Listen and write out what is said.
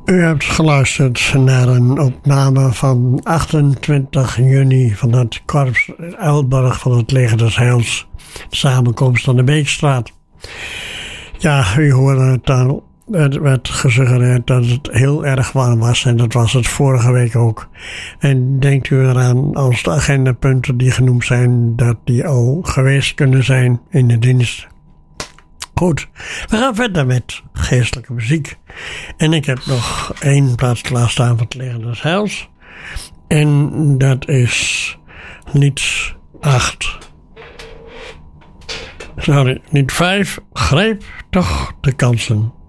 U hebt geluisterd naar een opname van 28 juni van het Korps Uilburg van het Leger des Heils. Samenkomst aan de Beekstraat. Ja, u hoorde het al. Het werd gesuggereerd dat het heel erg warm was en dat was het vorige week ook. En denkt u eraan als de agendapunten die genoemd zijn, dat die al geweest kunnen zijn in de dienst. Goed, we gaan verder met geestelijke muziek. En ik heb nog 1 plaats klaarstaan van het Leger des Heils. En dat is lied 8. Sorry, lied 5. Greep toch de kansen.